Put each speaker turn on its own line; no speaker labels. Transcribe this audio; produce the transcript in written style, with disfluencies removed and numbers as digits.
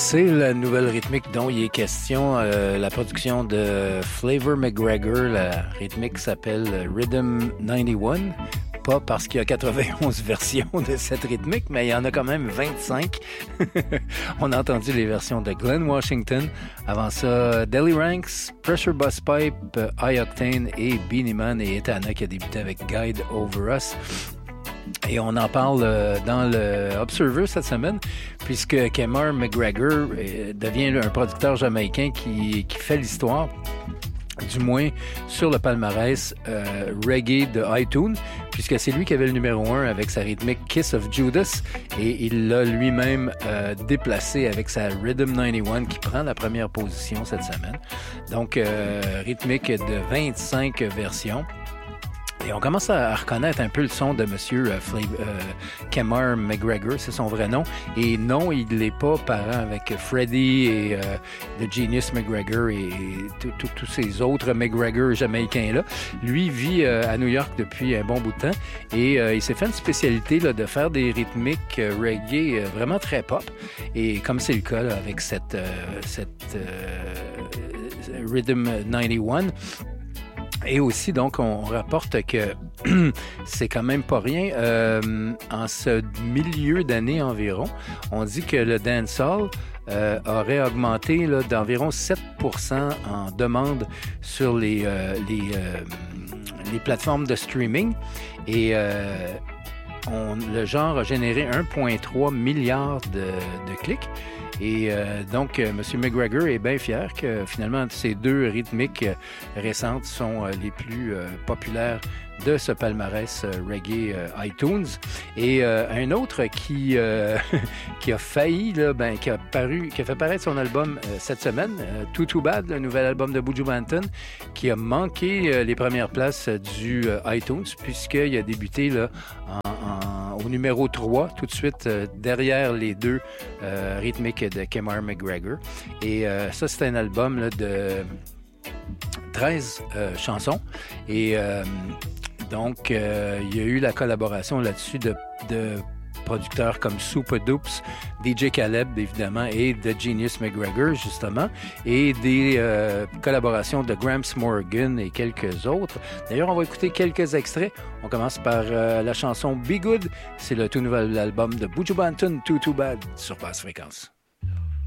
C'est la nouvelle rythmique dont il est question, la production de Flavor McGregor. La rythmique s'appelle Rhythm 91. Pas parce qu'il y a 91 versions de cette rythmique, mais il y en a quand même 25. On a entendu les versions de Glenn Washington. Avant ça, Deli Ranks, Pressure Bus Pipe, High Octane et Beenie Man et Etana qui a débuté avec Guide Over Us. Et on en parle dans le Observer cette semaine, puisque Kemar McGregor devient un producteur jamaïcain qui fait l'histoire, du moins sur le palmarès reggae de iTunes, puisque c'est lui qui avait le numéro 1 avec sa rythmique Kiss of Judas, et il l'a lui-même déplacé avec sa Rhythm 91 qui prend la première position cette semaine. Donc, rythmique de 25 versions. Et on commence à reconnaître un peu le son de Monsieur Kemar McGregor, c'est son vrai nom. Et non, il n'est pas parent avec Freddie et The Genius McGregor et tous ces autres McGregor jamaïcains-là. Lui vit à New York depuis un bon bout de temps et il s'est fait une spécialité là, de faire des rythmiques reggae vraiment très pop. Et comme c'est le cas là, avec cette Rhythm 91, et aussi, donc, on rapporte que c'est quand même pas rien. En ce milieu d'année environ, on dit que le dancehall aurait augmenté là, d'environ 7% en demande sur les plateformes de streaming. Et le genre a généré 1,3 milliard de clics. Et donc, M. McGregor est bien fier que finalement ces deux rythmiques récentes sont les plus populaires de ce palmarès reggae iTunes. Et un autre qui a failli, là, qui a fait paraître son album cette semaine, Too Bad, le nouvel album de Buju Banton, qui a manqué les premières places du iTunes, puisqu'il a débuté là, au numéro 3, tout de suite derrière les deux rythmiques de Kemar McGregor. Et ça, c'est un album là, de 13 chansons. Et donc, il y a eu la collaboration là-dessus de producteurs comme Super Dupes, DJ Caleb, évidemment, et The Genius McGregor, justement, et des collaborations de Gramps Morgan et quelques autres. D'ailleurs, on va écouter quelques extraits. On commence par la chanson Be Good. C'est le tout nouvel album de Buju Banton, Too Bad, sur Basse Fréquence.